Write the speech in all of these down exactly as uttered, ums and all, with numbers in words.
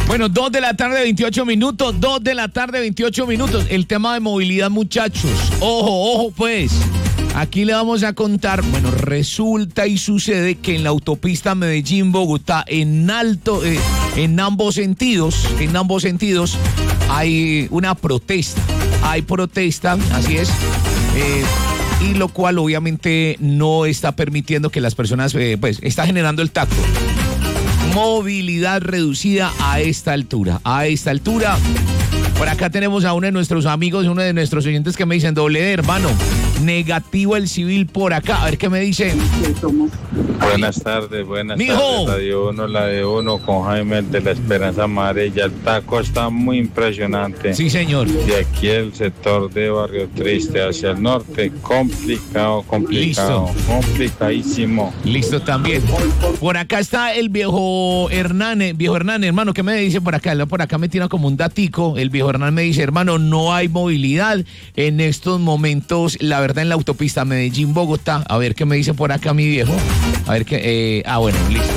Bueno, dos de la tarde, veintiocho minutos, dos de la tarde, veintiocho minutos. El tema de movilidad, muchachos. Ojo, ojo, pues. Aquí le vamos a contar, bueno, resulta y sucede que en la autopista Medellín-Bogotá, en alto, eh, en ambos sentidos, en ambos sentidos, hay una protesta. Hay protesta, así es. Eh, y lo cual obviamente no está permitiendo que las personas, eh, pues, está generando el tacto. Movilidad reducida a esta altura, a esta altura. Por acá tenemos a uno de nuestros amigos, uno de nuestros oyentes que me dicen, doble D, hermano, negativo el civil por acá. A ver qué me dice. Buenas tardes, buenas Mijo. tardes. Radio uno, la de uno, con Jaime el de la Esperanza Amarilla. El taco está muy impresionante. Sí, señor. De aquí el sector de Barrio Triste hacia el norte, complicado, complicado, Listo. complicadísimo. Listo también. Por acá está el viejo Hernán, eh, viejo Hernán, hermano, ¿qué me dice por acá? Por acá me tira como un datico. El viejo Hernán me dice, hermano, no hay movilidad en estos momentos, la verdad, en la autopista Medellín-Bogotá. A ver qué me dice por acá mi viejo. A ver qué, eh, ah, bueno, listo.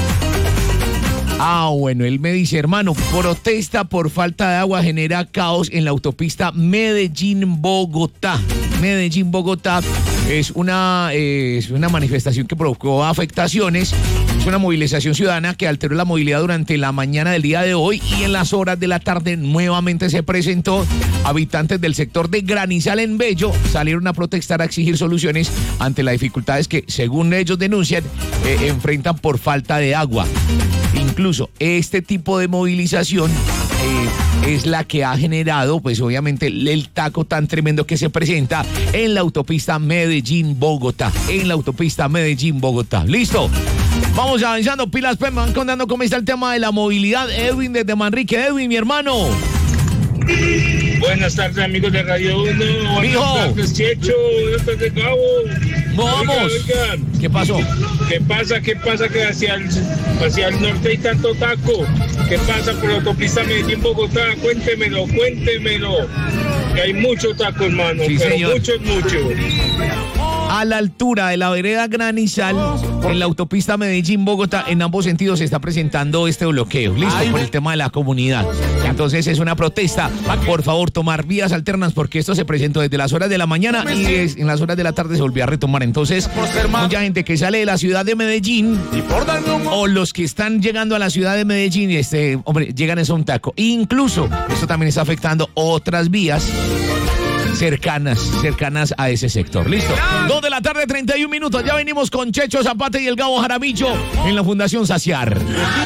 Ah, bueno, él me dice, hermano, protesta por falta de agua genera caos en la autopista Medellín-Bogotá. Medellín-Bogotá es una, eh, es una manifestación que provocó afectaciones. Es una movilización ciudadana que alteró la movilidad durante la mañana del día de hoy y en las horas de la tarde nuevamente se presentó. Habitantes del sector de Granizal en Bello salieron a protestar, a exigir soluciones ante las dificultades que, según ellos denuncian, eh, enfrentan por falta de agua. Incluso este tipo de movilización eh, es la que ha generado, pues obviamente, el, el taco tan tremendo que se presenta en la autopista Medellín-Bogotá. En la autopista Medellín-Bogotá. ¿Listo? Vamos avanzando, pilas, pues, me van contando cómo está el tema de la movilidad. Edwin desde Manrique. Edwin, mi hermano. Buenas tardes, amigos de Radio uno. Buenas Mijo. tardes, Checho, desde Cabo. Vamos. Oigan, oigan. ¿Qué pasó? ¿Qué pasa? ¿Qué pasa? Que hacia el, hacia el norte hay tanto taco. ¿Qué pasa por la autopista Medellín-Bogotá? Cuéntemelo, cuéntemelo. Que hay mucho taco, hermano. Sí, pero señor. mucho, mucho. A la altura de la vereda Granizal, en la autopista Medellín-Bogotá, en ambos sentidos se está presentando este bloqueo. Listo, por el tema de la comunidad. Entonces es una protesta. Por favor, tomar vías alternas porque esto se presentó desde las horas de la mañana y es- en las horas de la tarde se volvió a retomar. Entonces, mucha gente que sale de la ciudad de Medellín o los que están llegando a la ciudad de Medellín, este, hombre, llegan a un taco. Incluso, esto también está afectando otras vías cercanas, cercanas a ese sector. Listo. Dos de la tarde, treinta y un minutos. Ya venimos con Checho Zapata y el Gabo Jaramillo en la Fundación Saciar.